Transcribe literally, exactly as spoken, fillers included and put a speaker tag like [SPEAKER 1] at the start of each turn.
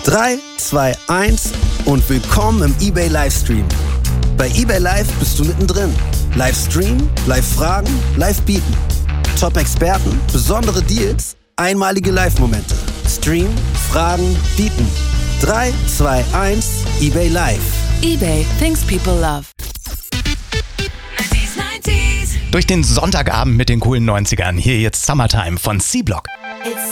[SPEAKER 1] drei, zwei, eins und willkommen im eBay Livestream. Bei eBay Live bist du mittendrin. Livestream, Live-Fragen, Live-Bieten. Top-Experten, besondere Deals, einmalige Live-Momente. Stream, Fragen, Bieten. drei, zwei, eins, eBay Live.
[SPEAKER 2] eBay, things people love.
[SPEAKER 3] Durch den Sonntagabend mit den coolen neunzigern. Hier jetzt Summertime von C-Block.
[SPEAKER 4] It's